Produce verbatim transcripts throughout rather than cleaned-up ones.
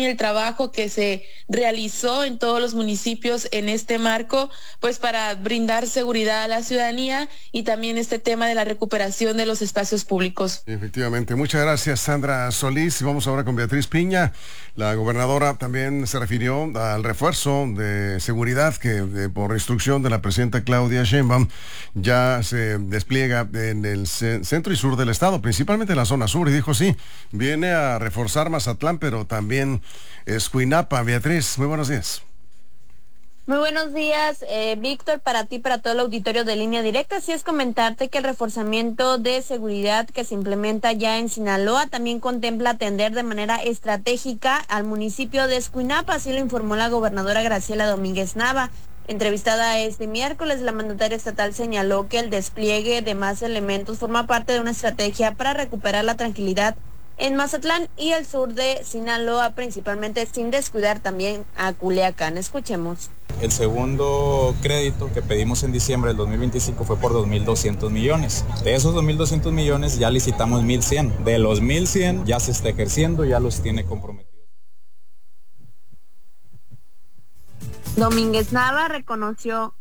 y el trabajo que se realizó en todos los municipios en este marco, pues para brindar seguridad a la ciudadanía y también este tema de la recuperación de los espacios públicos. Efectivamente, muchas gracias, Sandra Solís. Y vamos ahora con Beatriz Piña. La gobernadora también se refirió al refuerzo de seguridad que de, por instrucción de la presidenta Claudia Sheinbaum ya se despliega en el centro y sur del estado, principalmente en la zona sur, y dijo sí, viene a reforzar Mazatlán, pero también Escuinapa. Beatriz, muy buenos días. Muy buenos días, eh, Víctor, para ti, para todo el auditorio de Línea Directa. Así es, comentarte que el reforzamiento de seguridad que se implementa ya en Sinaloa también contempla atender de manera estratégica al municipio de Escuinapa, así lo informó la gobernadora Graciela Domínguez Nava. Entrevistada este miércoles, la mandataria estatal señaló que el despliegue de más elementos forma parte de una estrategia para recuperar la tranquilidad en Mazatlán y el sur de Sinaloa, principalmente sin descuidar también a Culiacán. Escuchemos. El segundo crédito que pedimos en diciembre del dos mil veinticinco fue por dos mil doscientos millones. De esos dos mil doscientos millones ya licitamos mil cien. De los mil cien ya se está ejerciendo, ya los tiene comprometidos. Domínguez Nava reconoció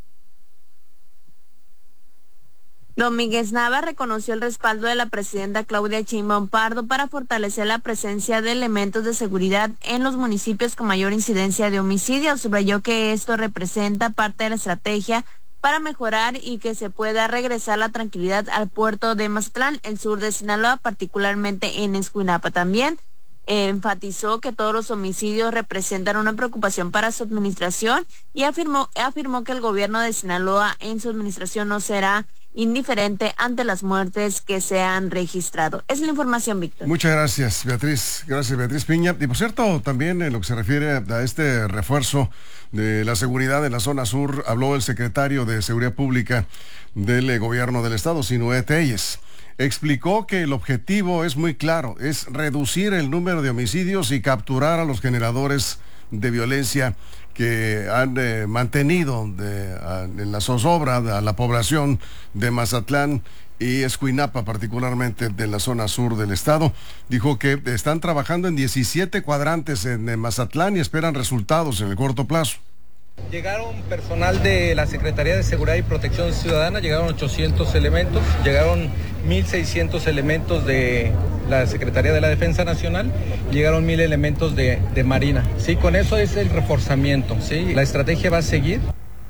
Domínguez Nava reconoció el respaldo de la presidenta Claudia Sheinbaum Pardo para fortalecer la presencia de elementos de seguridad en los municipios con mayor incidencia de homicidios. Subrayó que esto representa parte de la estrategia para mejorar y que se pueda regresar la tranquilidad al puerto de Mazatlán, el sur de Sinaloa, particularmente en Escuinapa. También eh, enfatizó que todos los homicidios representan una preocupación para su administración y afirmó, afirmó que el gobierno de Sinaloa en su administración no será indiferente ante las muertes que se han registrado. Es la información, Víctor. Muchas gracias, Beatriz. Gracias, Beatriz Piña. Y por cierto, también en lo que se refiere a este refuerzo de la seguridad en la zona sur, habló el secretario de Seguridad Pública del gobierno del estado, Sinué Telles. Explicó que el objetivo es muy claro, es reducir el número de homicidios y capturar a los generadores de violencia que han eh, mantenido de, a, en la zozobra a la población de Mazatlán y Escuinapa, particularmente de la zona sur del estado. Dijo que están trabajando en diecisiete cuadrantes en, en Mazatlán y esperan resultados en el corto plazo. Llegaron personal de la Secretaría de Seguridad y Protección Ciudadana, llegaron ochocientos elementos, llegaron mil seiscientos elementos de la Secretaría de la Defensa Nacional, llegaron mil elementos de, de Marina. Sí, con eso es el reforzamiento, sí, la estrategia va a seguir.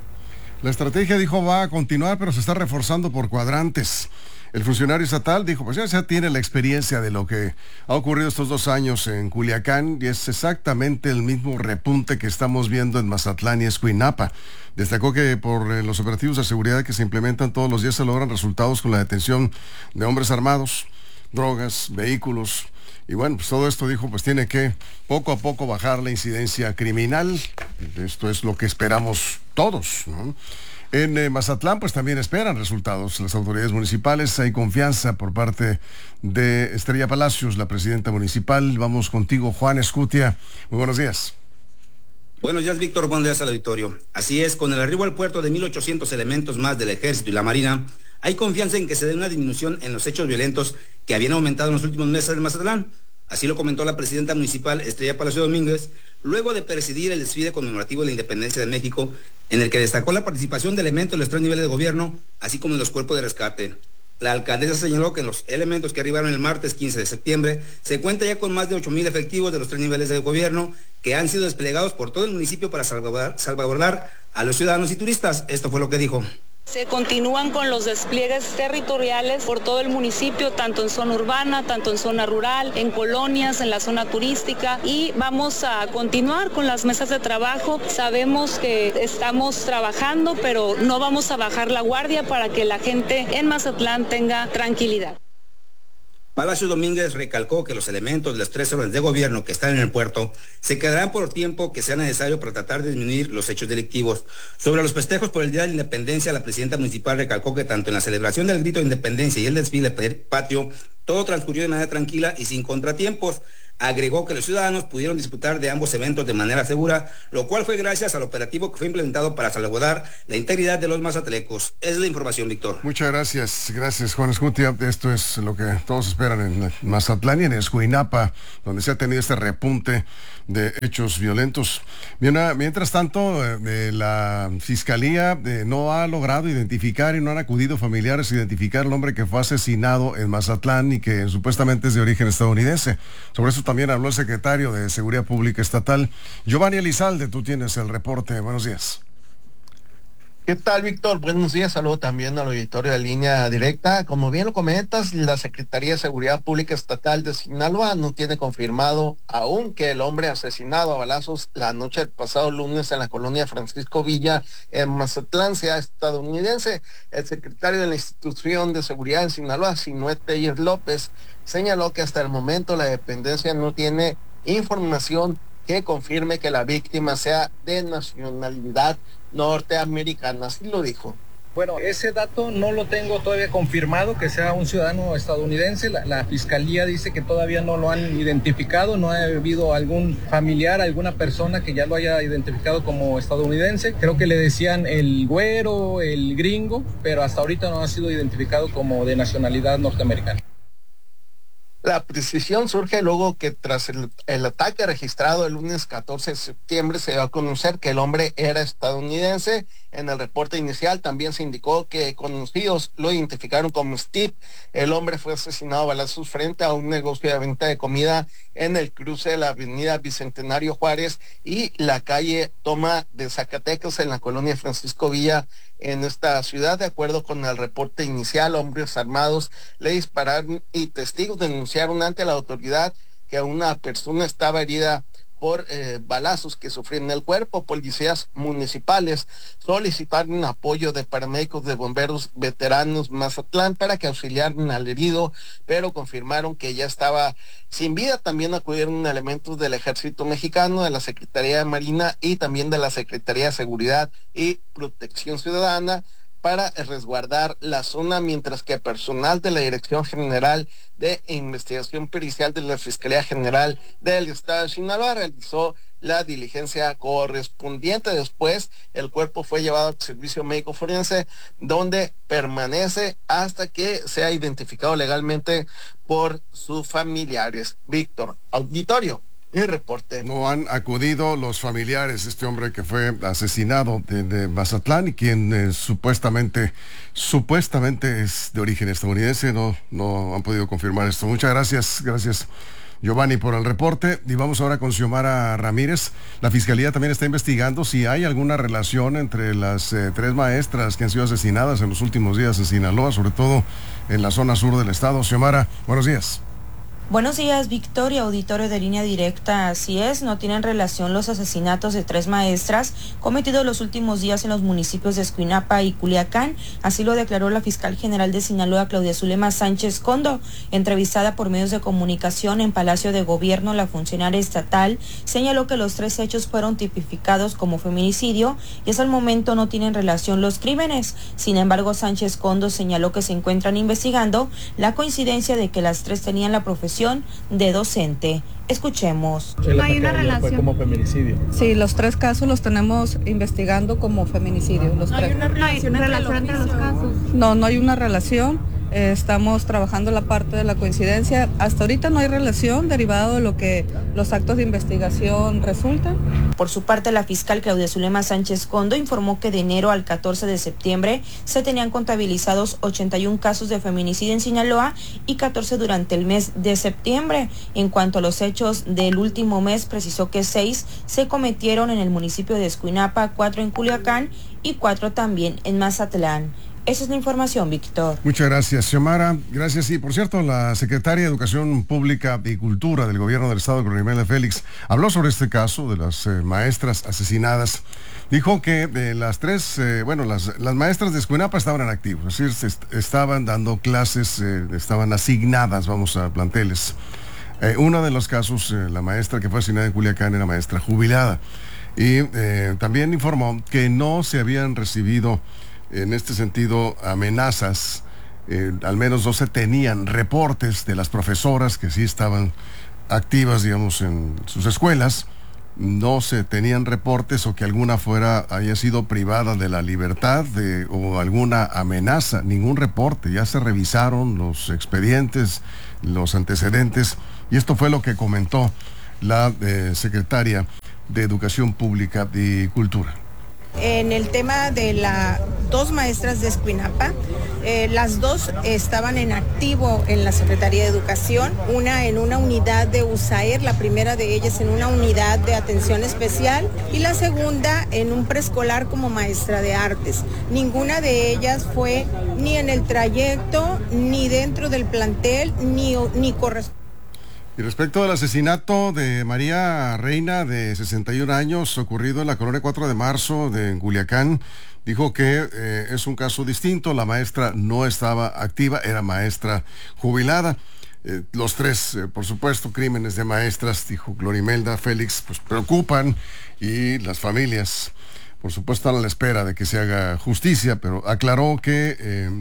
La estrategia, dijo, va a continuar, pero se está reforzando por cuadrantes. El funcionario estatal dijo, pues ya, ya tiene la experiencia de lo que ha ocurrido estos dos años en Culiacán y es exactamente el mismo repunte que estamos viendo en Mazatlán y Escuinapa. Destacó que por eh, los operativos de seguridad que se implementan todos los días se logran resultados con la detención de hombres armados, drogas, vehículos. Y bueno, pues todo esto, dijo, pues tiene que poco a poco bajar la incidencia criminal. Esto es lo que esperamos todos, ¿no? En eh, Mazatlán, pues también esperan resultados las autoridades municipales. Hay confianza por parte de Estrella Palacios, la presidenta municipal. Vamos contigo, Juan Escutia. Muy buenos días. Buenos días, Víctor. Buenos días al auditorio. Así es, con el arribo al puerto de mil ochocientos elementos más del Ejército y la Marina, hay confianza en que se dé una disminución en los hechos violentos que habían aumentado en los últimos meses en Mazatlán. Así lo comentó la presidenta municipal Estrella Palacio Domínguez, luego de presidir el desfile conmemorativo de la Independencia de México, en el que destacó la participación de elementos de los tres niveles de gobierno, así como de los cuerpos de rescate. La alcaldesa señaló que los elementos que arribaron el martes quince de septiembre se cuenta ya con más de ocho mil efectivos de los tres niveles de gobierno que han sido desplegados por todo el municipio para salvaguardar, salvaguardar a los ciudadanos y turistas. Esto fue lo que dijo. Se continúan con los despliegues territoriales por todo el municipio, tanto en zona urbana, tanto en zona rural, en colonias, en la zona turística, y vamos a continuar con las mesas de trabajo. Sabemos que estamos trabajando, pero no vamos a bajar la guardia para que la gente en Mazatlán tenga tranquilidad. Palacio Domínguez recalcó que los elementos de las tres órdenes de gobierno que están en el puerto se quedarán por tiempo que sea necesario para tratar de disminuir los hechos delictivos. Sobre los festejos por el Día de la Independencia, la presidenta municipal recalcó que tanto en la celebración del grito de independencia y el desfile patio, todo transcurrió de manera tranquila y sin contratiempos. Agregó que los ciudadanos pudieron disfrutar de ambos eventos de manera segura, lo cual fue gracias al operativo que fue implementado para salvaguardar la integridad de los mazatlecos. Es la información, Víctor. Muchas gracias, gracias, Juan Escutia. Esto es lo que todos esperan en Mazatlán y en Escuinapa, donde se ha tenido este repunte de hechos violentos. Mientras tanto, eh, la Fiscalía eh, no ha logrado identificar y no han acudido familiares a identificar al hombre que fue asesinado en Mazatlán y que supuestamente es de origen estadounidense. Sobre eso también habló el secretario de Seguridad Pública Estatal, Giovanni Elizalde. Tú tienes el reporte. Buenos días. ¿Qué tal, Víctor? Buenos días, saludo también al auditorio de Línea Directa. Como bien lo comentas, la Secretaría de Seguridad Pública Estatal de Sinaloa no tiene confirmado aún que el hombre asesinado a balazos la noche del pasado lunes en la colonia Francisco Villa en Mazatlán sea estadounidense. El secretario de la Institución de Seguridad en Sinaloa, Sinué Tellez López, señaló que hasta el momento la dependencia no tiene información que confirme que la víctima sea de nacionalidad norteamericana. Así lo dijo. Bueno, ese dato no lo tengo todavía confirmado, que sea un ciudadano estadounidense. La, la Fiscalía dice que todavía no lo han identificado, no ha habido algún familiar, alguna persona que ya lo haya identificado como estadounidense. Creo que le decían el güero, el gringo, pero hasta ahorita no ha sido identificado como de nacionalidad norteamericana. La precisión surge luego que tras el, el ataque registrado el lunes catorce de septiembre se dio a conocer que el hombre era estadounidense. En el reporte inicial también se indicó que conocidos lo identificaron como Steve. El hombre fue asesinado a balazos frente a un negocio de venta de comida en el cruce de la avenida Bicentenario Juárez y la calle Toma de Zacatecas en la colonia Francisco Villa en esta ciudad. De acuerdo con el reporte inicial, hombres armados le dispararon y testigos denunciaron ante la autoridad que una persona estaba herida por eh, balazos que sufrió en el cuerpo. Policías municipales solicitaron apoyo de paramédicos de bomberos veteranos Mazatlán para que auxiliaran al herido, pero confirmaron que ya estaba sin vida. También acudieron elementos del Ejército Mexicano, de la Secretaría de Marina y también de la Secretaría de Seguridad y Protección Ciudadana para resguardar la zona, mientras que personal de la Dirección General de Investigación Pericial de la Fiscalía General del Estado de Sinaloa realizó la diligencia correspondiente. Después, el cuerpo fue llevado al Servicio Médico Forense, donde permanece hasta que sea identificado legalmente por sus familiares. Víctor, auditorio. Y reporte. No han acudido los familiares de este hombre que fue asesinado de, de Mazatlán y quien eh, supuestamente, supuestamente es de origen estadounidense. No, no han podido confirmar esto. Muchas gracias, gracias Giovanni por el reporte. Y vamos ahora con Xiomara Ramírez. La Fiscalía también está investigando si hay alguna relación entre las eh, tres maestras que han sido asesinadas en los últimos días en Sinaloa, sobre todo en la zona sur del estado. Xiomara, buenos días. Buenos días, Victoria, auditorio de Línea Directa. Así es, no tienen relación los asesinatos de tres maestras cometidos los últimos días en los municipios de Escuinapa y Culiacán. Así lo declaró la fiscal general de Sinaloa, Claudia Zulema Sánchez Condo. Entrevistada por medios de comunicación en Palacio de Gobierno, la funcionaria estatal señaló que los tres hechos fueron tipificados como feminicidio y hasta el momento no tienen relación los crímenes. Sin embargo, Sánchez Condo señaló que se encuentran investigando la coincidencia de que las tres tenían la profesión de docente. Escuchemos. No hay una relación. Fue como feminicidio. Sí, los tres casos los tenemos investigando como feminicidio. Los no tres. hay una relación, no hay relación entre los casos. No, no hay una relación. Eh, estamos trabajando la parte de la coincidencia. Hasta ahorita no hay relación derivado de lo que los actos de investigación resultan. Por su parte, la fiscal Claudia Zulema Sánchez Condo informó que de enero al catorce de septiembre se tenían contabilizados ochenta y un casos de feminicidio en Sinaloa y catorce durante el mes de septiembre. En cuanto a los hechos del último mes, precisó que seis se cometieron en el municipio de Escuinapa, cuatro en Culiacán y cuatro también en Mazatlán. Esa es la información, Víctor. Muchas gracias, Xiomara. Gracias. Y por cierto, la secretaria de Educación Pública y Cultura del Gobierno del Estado, Gloria Félix, habló sobre este caso de las eh, maestras asesinadas. Dijo que eh, las tres, eh, bueno, las, las maestras de Escuinapa estaban en activo, es decir, est estaban dando clases, eh, estaban asignadas, vamos, a planteles. Eh, uno de los casos, eh, la maestra que fue asignada en Culiacán era maestra jubilada. Y eh, también informó que no se habían recibido en este sentido amenazas, eh, al menos no se tenían reportes de las profesoras que sí estaban activas, digamos, en sus escuelas. No se tenían reportes o que alguna fuera haya sido privada de la libertad de, o alguna amenaza, ningún reporte. Ya se revisaron los expedientes, los antecedentes, y esto fue lo que comentó la eh, secretaria de Educación Pública y Cultura. En el tema de las dos maestras de Escuinapa, eh, las dos estaban en activo en la Secretaría de Educación, una en una unidad de USAER, la primera de ellas en una unidad de atención especial y la segunda en un preescolar como maestra de artes. Ninguna de ellas fue ni en el trayecto, ni dentro del plantel, ni, ni correspondiente. Y respecto al asesinato de María Reina, de sesenta y un años, ocurrido en la colonia cuatro de marzo de Culiacán, dijo que eh, es un caso distinto. La maestra no estaba activa, era maestra jubilada. Eh, los tres, eh, por supuesto, crímenes de maestras, dijo Glorimelda Félix, pues preocupan, y las familias, por supuesto, están a la espera de que se haga justicia, pero aclaró que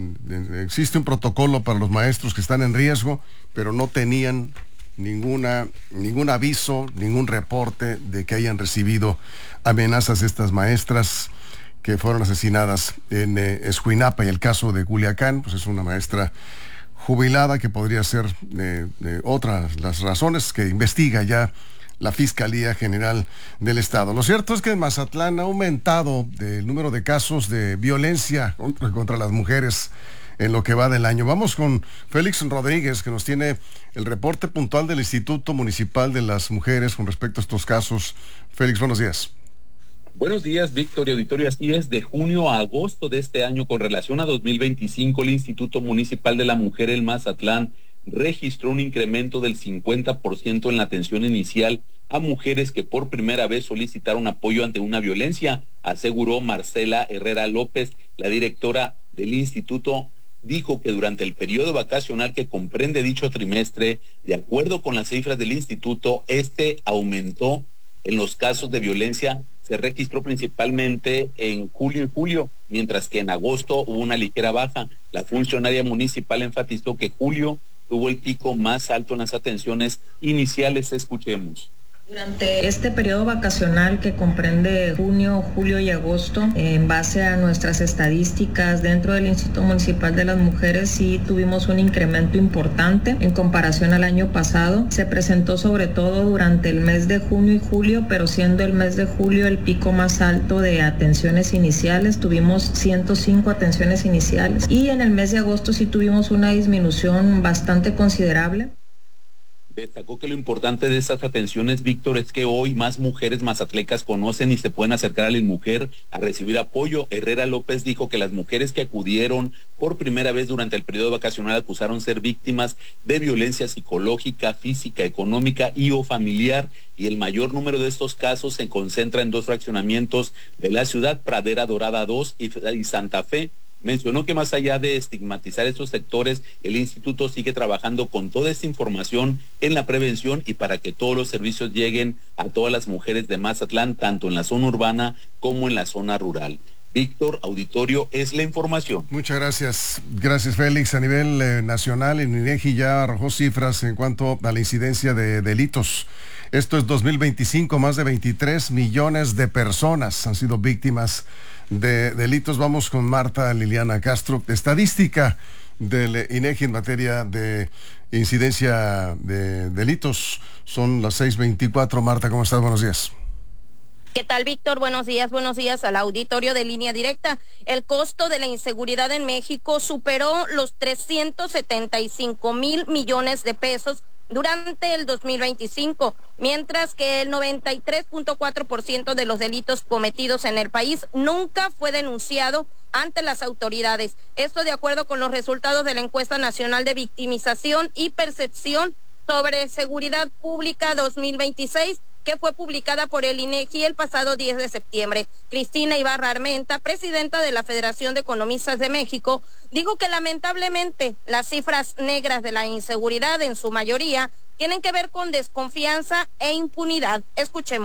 eh, existe un protocolo para los maestros que están en riesgo, pero no tenían ninguna, ningún aviso, ningún reporte de que hayan recibido amenazas estas maestras que fueron asesinadas en eh, Escuinapa. Y el caso de Culiacán, pues es una maestra jubilada que podría ser eh, eh, otras las razones que investiga ya la Fiscalía General del Estado. Lo cierto es que en Mazatlán ha aumentado el número de casos de violencia contra, contra las mujeres en lo que va del año. Vamos con Félix Rodríguez, que nos tiene el reporte puntual del Instituto Municipal de las Mujeres con respecto a estos casos. Félix, buenos días. Buenos días, Víctor y auditorio. Así es, de junio a agosto de este año, con relación a dos mil veinticinco, el Instituto Municipal de la Mujer en Mazatlán registró un incremento del cincuenta por ciento en la atención inicial a mujeres que por primera vez solicitaron apoyo ante una violencia, aseguró Marcela Herrera López, la directora del instituto. Dijo que durante el periodo vacacional que comprende dicho trimestre, de acuerdo con las cifras del instituto, este aumentó en los casos de violencia. Se registró principalmente en julio y julio, mientras que en agosto hubo una ligera baja. La funcionaria municipal enfatizó que julio tuvo el pico más alto en las atenciones iniciales. Escuchemos. Durante este periodo vacacional que comprende junio, julio y agosto, en base a nuestras estadísticas dentro del Instituto Municipal de las Mujeres, sí tuvimos un incremento importante en comparación al año pasado. Se presentó sobre todo durante el mes de junio y julio, pero siendo el mes de julio el pico más alto de atenciones iniciales, tuvimos ciento cinco atenciones iniciales, y en el mes de agosto sí tuvimos una disminución bastante considerable. Destacó que lo importante de estas atenciones, Víctor, es que hoy más mujeres mazatlecas conocen y se pueden acercar a la mujer a recibir apoyo. Herrera López dijo que las mujeres que acudieron por primera vez durante el periodo vacacional acusaron ser víctimas de violencia psicológica, física, económica y o familiar, y el mayor número de estos casos se concentra en dos fraccionamientos de la ciudad, Pradera Dorada dos y, y Santa Fe. Mencionó que más allá de estigmatizar estos sectores, el instituto sigue trabajando con toda esta información en la prevención y para que todos los servicios lleguen a todas las mujeres de Mazatlán, tanto en la zona urbana como en la zona rural. Víctor, auditorio, es la información. Muchas gracias. Gracias, Félix. A nivel eh, nacional, el INEGI ya arrojó cifras en cuanto a la incidencia de delitos. Esto es dos mil veinticinco, más de veintitrés millones de personas han sido víctimas de delitos. Vamos con Marta Liliana Castro, estadística del INEGI en materia de incidencia de delitos. Son las seis veinticuatro. Marta, ¿cómo estás? Buenos días. ¿Qué tal, Víctor? Buenos días, buenos días al auditorio de Línea Directa. El costo de la inseguridad en México superó los trescientos setenta y cinco mil millones de pesos durante el dos mil veinticinco, mientras que el noventa y tres punto cuatro por ciento de los delitos cometidos en el país nunca fue denunciado ante las autoridades. Esto de acuerdo con los resultados de la Encuesta Nacional de Victimización y Percepción sobre Seguridad Pública dos mil veintiséis, que fue publicada por el INEGI el pasado diez de septiembre. Cristina Ibarra Armenta, presidenta de la Federación de Economistas de México, dijo que lamentablemente las cifras negras de la inseguridad en su mayoría tienen que ver con desconfianza e impunidad. Escuchemos.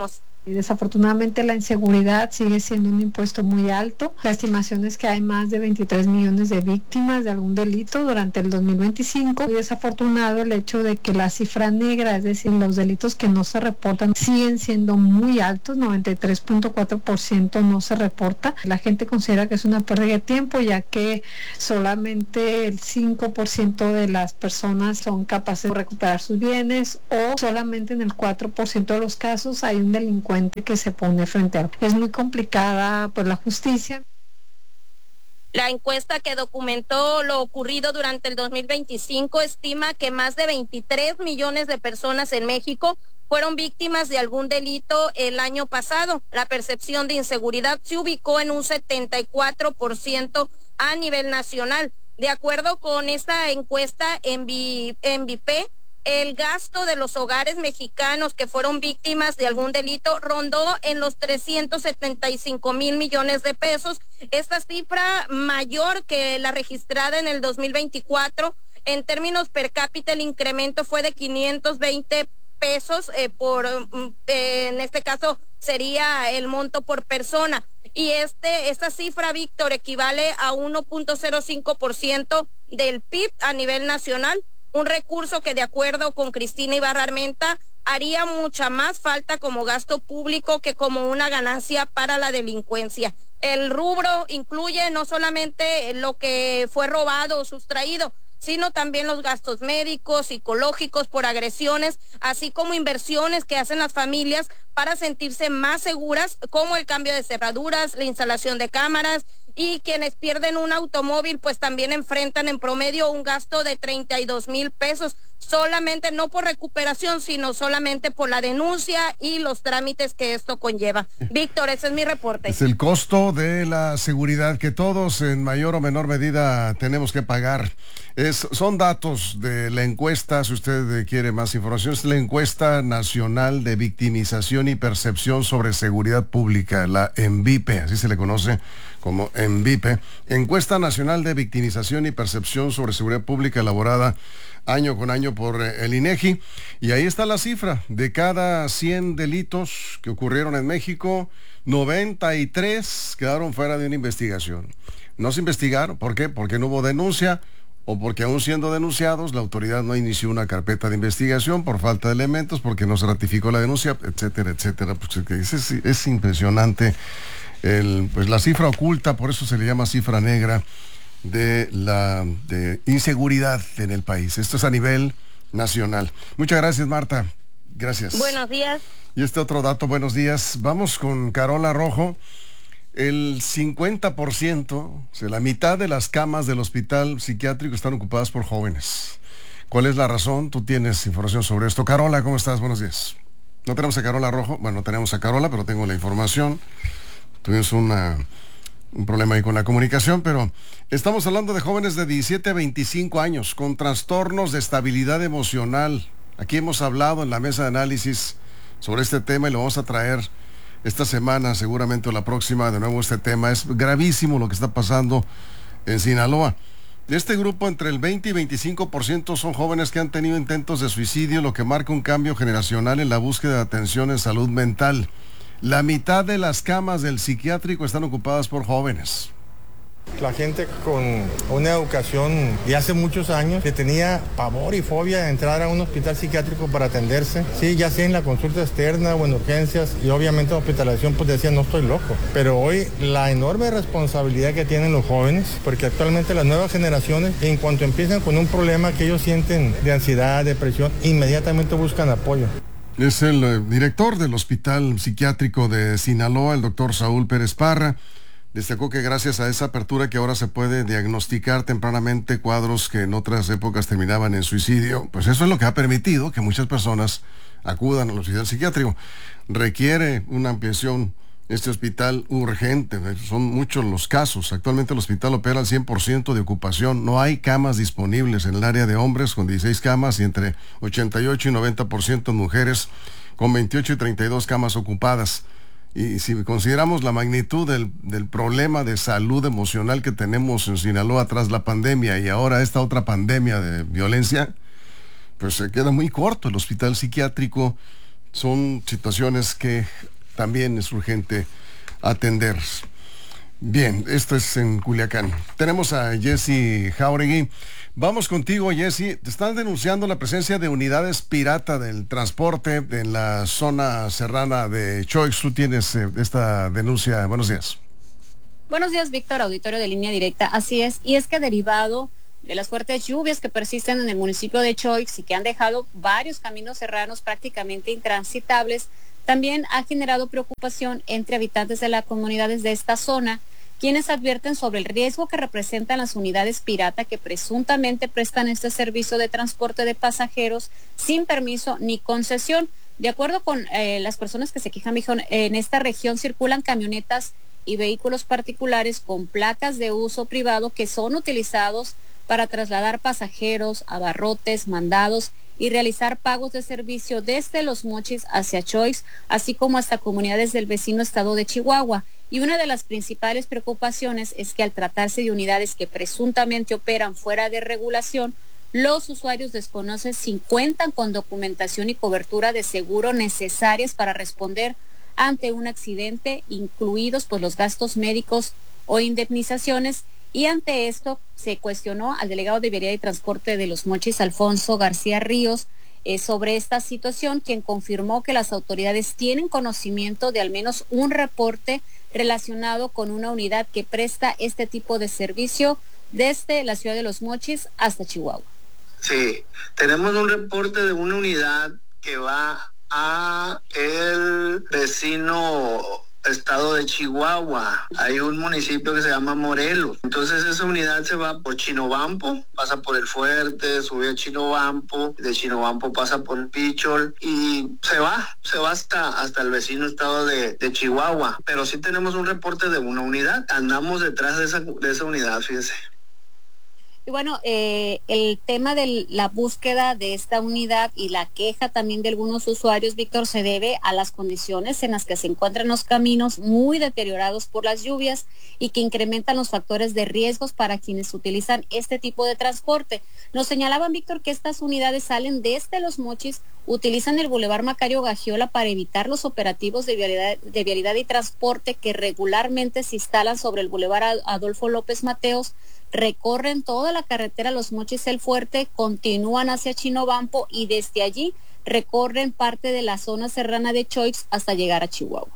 Y desafortunadamente la inseguridad sigue siendo un impuesto muy alto. La estimación es que hay más de veintitrés millones de víctimas de algún delito durante el dos mil veinticinco. Y desafortunado el hecho de que la cifra negra, es decir, los delitos que no se reportan, siguen siendo muy altos, noventa y tres punto cuatro por ciento no se reporta. La gente considera que es una pérdida de tiempo, ya que solamente el cinco por ciento de las personas son capaces de recuperar sus bienes, o solamente en el cuatro por ciento de los casos hay un delincuente que se pone frente a. Es muy complicada pues la justicia. La encuesta que documentó lo ocurrido durante el dos mil veinticinco estima que más de veintitrés millones de personas en México fueron víctimas de algún delito el año pasado. La percepción de inseguridad se ubicó en un setenta y cuatro por ciento a nivel nacional. De acuerdo con esta encuesta en V I P, el gasto de los hogares mexicanos que fueron víctimas de algún delito rondó en los trescientos setenta y cinco mil millones de pesos. Esta cifra mayor que la registrada en el dos mil veinticuatro. En términos per cápita, el incremento fue de quinientos veinte pesos eh, por, eh, en este caso sería el monto por persona. Y este esta cifra, Víctor, equivale a uno punto cero cinco por ciento del P I B a nivel nacional. Un recurso que, de acuerdo con Cristina Ibarra Armenta, haría mucha más falta como gasto público que como una ganancia para la delincuencia. El rubro incluye no solamente lo que fue robado o sustraído, sino también los gastos médicos, psicológicos por agresiones, así como inversiones que hacen las familias para sentirse más seguras, como el cambio de cerraduras, la instalación de cámaras. Y quienes pierden un automóvil pues también enfrentan en promedio un gasto de treinta y dos mil pesos, solamente no por recuperación, sino solamente por la denuncia y los trámites que esto conlleva. Víctor, ese es mi reporte. Es el costo de la seguridad que todos en mayor o menor medida tenemos que pagar. Es, son datos de la encuesta, si usted quiere más información, es la encuesta nacional de victimización y percepción sobre seguridad pública, la ENVIPE, así se le conoce como ENVIPE, encuesta nacional de victimización y percepción sobre seguridad pública elaborada año con año por el INEGI, y ahí está la cifra. De cada cien delitos que ocurrieron en México, noventa y tres quedaron fuera de una investigación. No se investigaron, ¿por qué? Porque no hubo denuncia, o porque aún siendo denunciados, la autoridad no inició una carpeta de investigación por falta de elementos, porque no se ratificó la denuncia, etcétera, etcétera. Pues es, es impresionante el, pues la cifra oculta, por eso se le llama cifra negra, de la de inseguridad en el país. Esto es a nivel nacional. Muchas gracias, Marta. Gracias. Buenos días. Y este otro dato, buenos días. Vamos con Carola Rojo. El cincuenta por ciento, o sea, la mitad de las camas del hospital psiquiátrico están ocupadas por jóvenes. ¿Cuál es la razón? Tú tienes información sobre esto. Carola, ¿cómo estás? Buenos días. No tenemos a Carola Rojo. Bueno, no tenemos a Carola, pero tengo la información. Tuvimos una... un problema ahí con la comunicación, pero estamos hablando de jóvenes de diecisiete a veinticinco años con trastornos de estabilidad emocional. Aquí hemos hablado en la mesa de análisis sobre este tema y lo vamos a traer esta semana, seguramente o la próxima, de nuevo este tema. Es gravísimo lo que está pasando en Sinaloa. De este grupo, entre el veinte y veinticinco por ciento son jóvenes que han tenido intentos de suicidio, lo que marca un cambio generacional en la búsqueda de atención en salud mental. La mitad de las camas del psiquiátrico están ocupadas por jóvenes. La gente con una educación de hace muchos años que tenía pavor y fobia de entrar a un hospital psiquiátrico para atenderse, sí, ya sea en la consulta externa o en urgencias, y obviamente en hospitalización pues decían no estoy loco. Pero hoy la enorme responsabilidad que tienen los jóvenes, porque actualmente las nuevas generaciones, en cuanto empiezan con un problema que ellos sienten de ansiedad, depresión, inmediatamente buscan apoyo. Es el eh, director del Hospital Psiquiátrico de Sinaloa, el doctor Saúl Pérez Parra. Destacó que gracias a esa apertura que ahora se puede diagnosticar tempranamente cuadros que en otras épocas terminaban en suicidio, pues eso es lo que ha permitido que muchas personas acudan al hospital psiquiátrico. Requiere una ampliación este hospital urgente, son muchos los casos. Actualmente el hospital opera al cien por ciento de ocupación, no hay camas disponibles en el área de hombres con dieciséis camas y entre ochenta y ocho y noventa por ciento mujeres con veintiocho y treinta y dos camas ocupadas. Y si consideramos la magnitud del, del problema de salud emocional que tenemos en Sinaloa tras la pandemia y ahora esta otra pandemia de violencia, pues se queda muy corto el hospital psiquiátrico. Son situaciones que también es urgente atender. Bien, esto es en Culiacán. Tenemos a Jessy Jauregui. Vamos contigo, Jessy. Te están denunciando la presencia de unidades pirata del transporte en la zona serrana de Choix. Tú tienes eh, esta denuncia. Buenos días. Buenos días, Víctor, auditorio de Línea Directa. Así es, y es que derivado de las fuertes lluvias que persisten en el municipio de Choix y que han dejado varios caminos serranos prácticamente intransitables, también ha generado preocupación entre habitantes de las comunidades de esta zona, quienes advierten sobre el riesgo que representan las unidades pirata que presuntamente prestan este servicio de transporte de pasajeros sin permiso ni concesión. De acuerdo con eh, las personas que se quejan, en esta región circulan camionetas y vehículos particulares con placas de uso privado que son utilizados para trasladar pasajeros, abarrotes, mandados y realizar pagos de servicio desde Los Mochis hacia Choix, así como hasta comunidades del vecino estado de Chihuahua. Y una de las principales preocupaciones es que al tratarse de unidades que presuntamente operan fuera de regulación, los usuarios desconocen si cuentan con documentación y cobertura de seguro necesarias para responder ante un accidente, incluidos pues los gastos médicos o indemnizaciones. Y ante esto se cuestionó al delegado de Vialidad y Transporte de Los Mochis, Alfonso García Ríos, eh, sobre esta situación, quien confirmó que las autoridades tienen conocimiento de al menos un reporte relacionado con una unidad que presta este tipo de servicio desde la ciudad de Los Mochis hasta Chihuahua. Sí, tenemos un reporte de una unidad que va a el vecino estado de Chihuahua. Hay un municipio que se llama Morelos. Entonces esa unidad se va por Chinobampo, pasa por El Fuerte, sube a Chinobampo, de Chinobampo pasa por Pichol y se va, se va hasta, hasta el vecino estado de, de Chihuahua. Pero sí tenemos un reporte de una unidad. Andamos detrás de esa, de esa unidad, fíjense. Y bueno, eh, el tema de la búsqueda de esta unidad y la queja también de algunos usuarios, Víctor, se debe a las condiciones en las que se encuentran los caminos muy deteriorados por las lluvias y que incrementan los factores de riesgos para quienes utilizan este tipo de transporte. Nos señalaban, Víctor, que estas unidades salen desde Los Mochis, utilizan el Boulevard Macario Gagiola para evitar los operativos de vialidad, de vialidad y transporte que regularmente se instalan sobre el Boulevard Adolfo López Mateos, recorren toda la carretera Los Mochis El Fuerte, continúan hacia Chinobampo y desde allí recorren parte de la zona serrana de Choix hasta llegar a Chihuahua.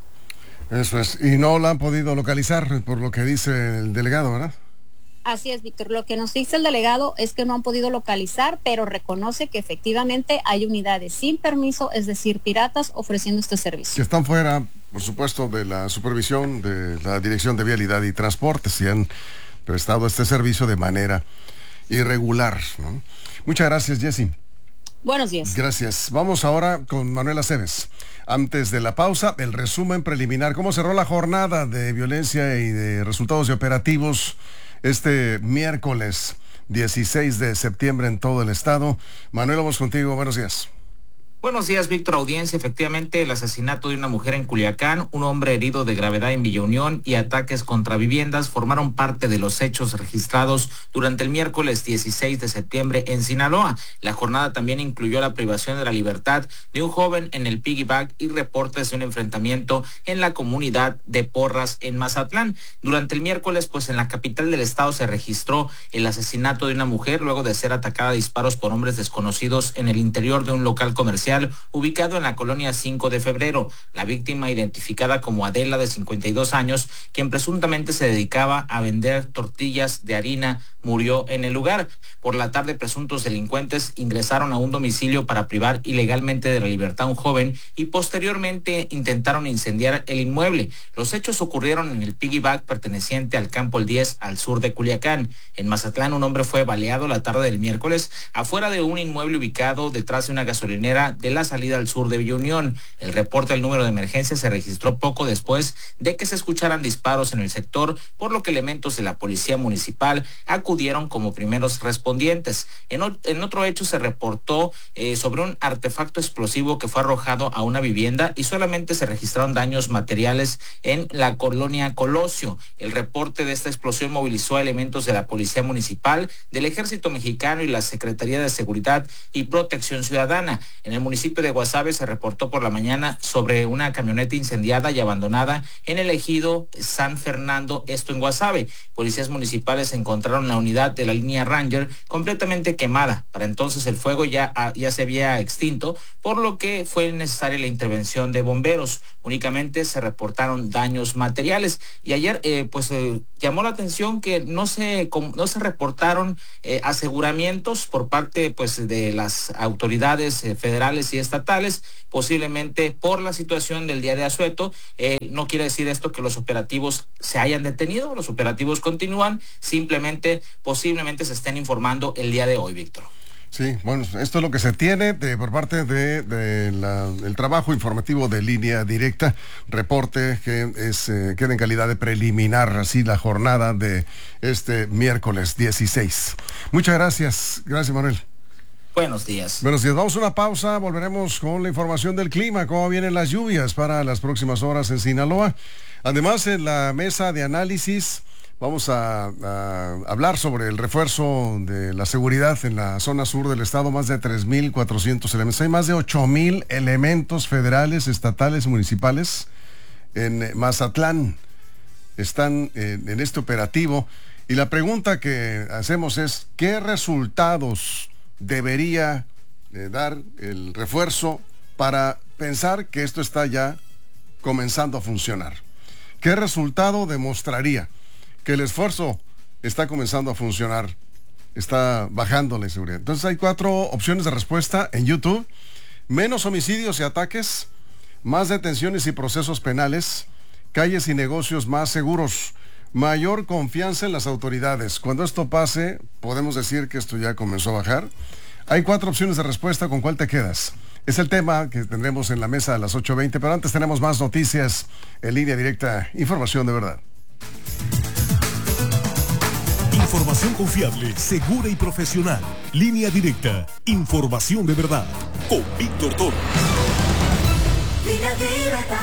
Eso es, y no la han podido localizar por lo que dice el delegado, ¿verdad? Así es, Víctor, lo que nos dice el delegado es que no han podido localizar, pero reconoce que efectivamente hay unidades sin permiso, es decir, piratas, ofreciendo este servicio. Que están fuera, por supuesto, de la supervisión de la Dirección de Vialidad y Transporte, si han prestado este servicio de manera irregular, ¿no? Muchas gracias, Jessy. Buenos días. Gracias. Vamos ahora con Manuela Cebes. Antes de la pausa, el resumen preliminar. ¿Cómo cerró la jornada de violencia y de resultados de operativos este miércoles dieciséis de septiembre en todo el estado? Manuela, vamos contigo. Buenos días. Buenos días, Víctor, audiencia. Efectivamente, el asesinato de una mujer en Culiacán, un hombre herido de gravedad en Villa Unión y ataques contra viviendas formaron parte de los hechos registrados durante el miércoles dieciséis de septiembre en Sinaloa. La jornada también incluyó la privación de la libertad de un joven en el Piggyback y reportes de un enfrentamiento en la comunidad de Porras en Mazatlán. Durante el miércoles, pues en la capital del estado se registró el asesinato de una mujer luego de ser atacada a disparos por hombres desconocidos en el interior de un local comercial ubicado en la colonia cinco de febrero. La víctima, identificada como Adela, de cincuenta y dos años, quien presuntamente se dedicaba a vender tortillas de harina, murió en el lugar. Por la tarde, presuntos delincuentes ingresaron a un domicilio para privar ilegalmente de la libertad a un joven y posteriormente intentaron incendiar el inmueble. Los hechos ocurrieron en el Piggyback perteneciente al Campo El diez, al sur de Culiacán. En Mazatlán, un hombre fue baleado la tarde del miércoles afuera de un inmueble ubicado detrás de una gasolinera de la salida al sur de Villa Unión. El reporte del número de emergencia se registró poco después de que se escucharan disparos en el sector, por lo que elementos de la policía municipal acudieron como primeros respondientes. En, o- en otro hecho se reportó eh, sobre un artefacto explosivo que fue arrojado a una vivienda y solamente se registraron daños materiales en la colonia Colosio. El reporte de esta explosión movilizó a elementos de la policía municipal, del Ejército Mexicano y la Secretaría de Seguridad y Protección Ciudadana. En el municipio de Guasave se reportó por la mañana sobre una camioneta incendiada y abandonada en el ejido San Fernando, esto en Guasave. Policías municipales encontraron la unidad de la línea Ranger completamente quemada. Para entonces el fuego ya, ya se había extinto, por lo que fue necesaria la intervención de bomberos. Únicamente se reportaron daños materiales. Y ayer eh, pues eh, llamó la atención que no se, no se reportaron eh, aseguramientos por parte pues de las autoridades eh, federales y estatales, posiblemente por la situación del día de asueto. Eh, no quiere decir esto que los operativos se hayan detenido, los operativos continúan, simplemente posiblemente se estén informando el día de hoy, Víctor. Sí, bueno, esto es lo que se tiene de, por parte de, de la, el trabajo informativo de Línea Directa, reporte que es eh, queda en calidad de preliminar, así la jornada de este miércoles dieciséis. Muchas gracias, gracias Manuel. Buenos días. Buenos días, vamos a una pausa, volveremos con la información del clima, cómo vienen las lluvias para las próximas horas en Sinaloa. Además, en la mesa de análisis vamos a, a hablar sobre el refuerzo de la seguridad en la zona sur del estado, más de tres mil cuatrocientos elementos. Hay más de ocho mil elementos federales, estatales, municipales en Mazatlán. Están en, en este operativo. Y la pregunta que hacemos es, ¿qué resultados debería eh, dar el refuerzo para pensar que esto está ya comenzando a funcionar? ¿Qué resultado demostraría que el esfuerzo está comenzando a funcionar, está bajando la inseguridad? Entonces hay cuatro opciones de respuesta en YouTube: menos homicidios y ataques, más detenciones y procesos penales, calles y negocios más seguros, mayor confianza en las autoridades. Cuando esto pase, podemos decir que esto ya comenzó a bajar. Hay cuatro opciones de respuesta, ¿con cuál te quedas? Es el tema que tendremos en la mesa a las ocho veinte, pero antes tenemos más noticias en Línea Directa, información de verdad. Información confiable, segura y profesional. Línea Directa, información de verdad. Con Víctor Toro. Línea Directa.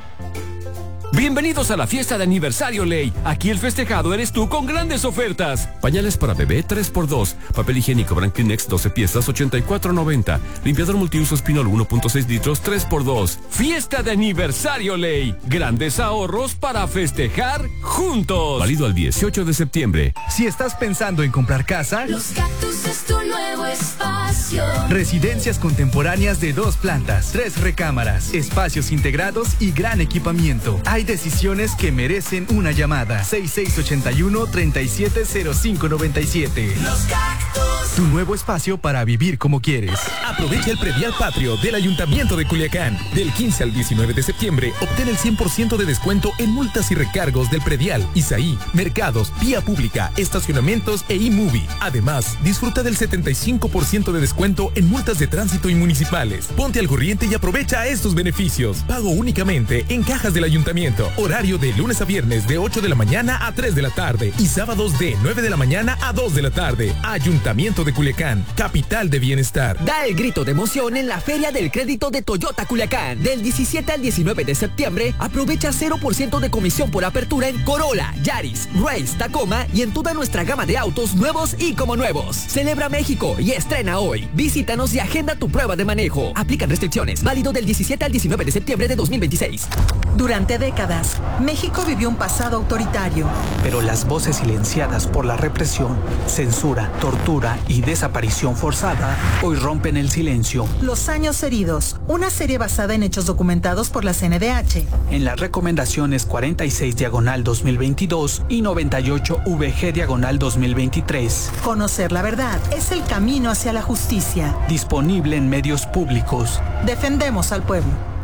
Bienvenidos a la fiesta de aniversario Ley. Aquí el festejado eres tú con grandes ofertas. Pañales para bebé tres por dos. Papel higiénico Brand Kleenex doce piezas ochenta y cuatro noventa. Limpiador multiuso Spinol uno punto seis litros tres por dos. Fiesta de aniversario Ley. Grandes ahorros para festejar juntos. Válido al dieciocho de septiembre. Si estás pensando en comprar casa, Los Cactus es tu nuevo espacio. Residencias contemporáneas de dos plantas, tres recámaras, espacios integrados y gran equipamiento. Hay decisiones que merecen una llamada. seis seis ocho uno, tres siete cero cinco nueve siete. Los Cactus. Tu nuevo espacio para vivir como quieres. Aprovecha el predial patrio del Ayuntamiento de Culiacán. Del quince al diecinueve de septiembre, obtén el cien por ciento de descuento en multas y recargos del predial, Isaí, mercados, vía pública, estacionamientos e e-movie. Además, disfruta del setenta y cinco por ciento de descuento en multas de tránsito y municipales. Ponte al corriente y aprovecha estos beneficios. Pago únicamente en cajas del Ayuntamiento. Horario de lunes a viernes de ocho de la mañana a tres de la tarde y sábados de nueve de la mañana a dos de la tarde. Ayuntamiento de Culiacán, capital de bienestar. Da el grito de emoción en la Feria del Crédito de Toyota Culiacán. Del diecisiete al diecinueve de septiembre, aprovecha cero por ciento de comisión por apertura en Corolla, Yaris, Race, Tacoma y en toda nuestra gama de autos nuevos y como nuevos. Celebra México y estrena hoy. Visítanos y agenda tu prueba de manejo. Aplican restricciones. Válido del diecisiete al diecinueve de septiembre de dos mil veintiséis. Durante décadas, México vivió un pasado autoritario. Pero las voces silenciadas por la represión, censura, tortura y desaparición forzada hoy rompen el silencio. Los años heridos, una serie basada en hechos documentados por la C N D H. En las recomendaciones cuarenta y seis diagonal dos mil veintidós y noventa y ocho V G diagonal dos mil veintitrés. Conocer la verdad es el camino hacia la justicia. Disponible en medios públicos. Defendemos al pueblo.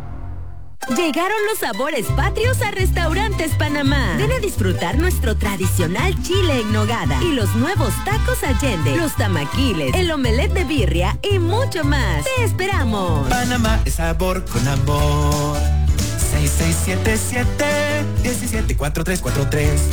Llegaron los sabores patrios a Restaurantes Panamá. Ven a disfrutar nuestro tradicional chile en nogada y los nuevos tacos Allende, los tamaquiles, el omelette de birria y mucho más. ¡Te esperamos! Panamá es sabor con amor. seis seis siete siete, uno siete cuatro tres cuatro tres.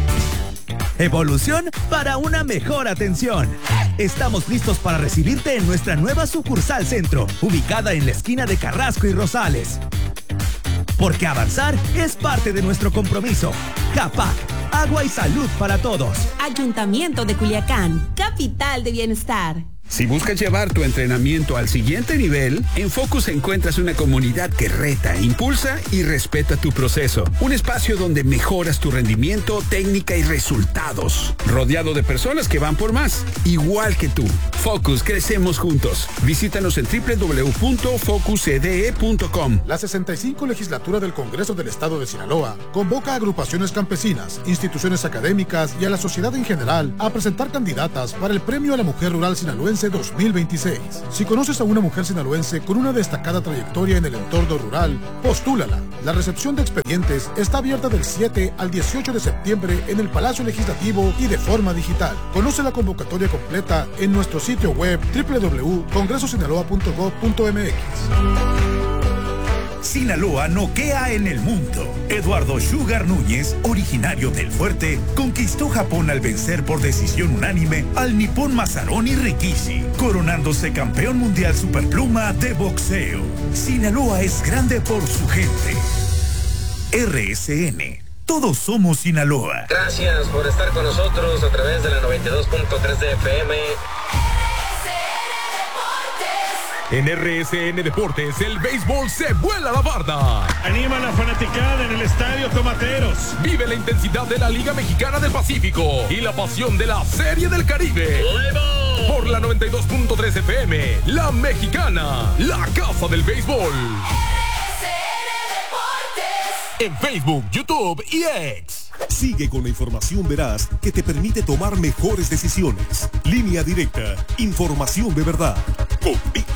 Evolución para una mejor atención. Estamos listos para recibirte en nuestra nueva sucursal centro, ubicada en la esquina de Carrasco y Rosales. Porque avanzar es parte de nuestro compromiso. CAPAC, agua y salud para todos. Ayuntamiento de Culiacán, capital de bienestar. Si buscas llevar tu entrenamiento al siguiente nivel, en Focus encuentras una comunidad que reta, impulsa y respeta tu proceso. Un espacio donde mejoras tu rendimiento, técnica y resultados. Rodeado de personas que van por más, igual que tú. Focus, crecemos juntos. Visítanos en doble u doble u doble u punto focus e d e punto com. La sesenta y cinco Legislatura del Congreso del Estado de Sinaloa convoca a agrupaciones campesinas, instituciones académicas y a la sociedad en general a presentar candidatas para el Premio a la Mujer Rural Sinaloense dos mil veintiséis. Si conoces a una mujer sinaloense con una destacada trayectoria en el entorno rural, postúlala. La recepción de expedientes está abierta del siete al dieciocho de septiembre en el Palacio Legislativo y de forma digital. Conoce la convocatoria completa en nuestro sitio web doble u doble u doble u punto congreso sinaloa punto gov punto m x. Sinaloa noquea en el mundo. Eduardo Sugar Núñez, originario del Fuerte, conquistó Japón al vencer por decisión unánime al nipón Masaroni Rikishi, coronándose campeón mundial superpluma de boxeo. Sinaloa es grande por su gente. R S N. Todos somos Sinaloa. Gracias por estar con nosotros a través de la noventa y dos punto tres de F M. En R S N Deportes, el béisbol se vuela la barda. Anima a la fanaticada en el Estadio Tomateros. Vive la intensidad de la Liga Mexicana del Pacífico y la pasión de la Serie del Caribe. ¡Levo! Por la noventa y dos punto tres F M, La Mexicana, la casa del béisbol. R S N Deportes. En Facebook, YouTube y X. Sigue con la información veraz que te permite tomar mejores decisiones. Línea Directa, información de verdad. Con